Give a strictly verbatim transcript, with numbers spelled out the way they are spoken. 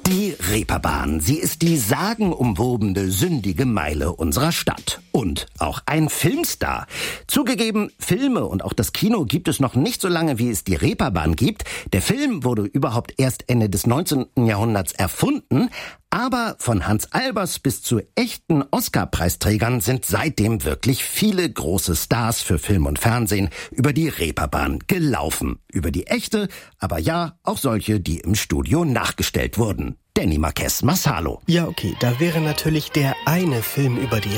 Die Reeperbahn, sie ist die sagenumwobene, sündige Meile unserer Stadt. Und auch ein Filmstar. Zugegeben, Filme und auch das Kino gibt es noch nicht so lange, wie es die Reeperbahn gibt. Der Film wurde überhaupt erst Ende des neunzehnten Jahrhunderts erfunden. Aber von Hans Albers bis zu echten Oscar-Preisträgern sind seitdem wirklich viele große Stars für Film und Fernsehen über die Reeperbahn gelaufen. Über die echte, aber ja, auch solche, die im Studio nachgestellt wurden. Danny Marquez Massalo. Ja, okay, da wäre natürlich der eine Film über die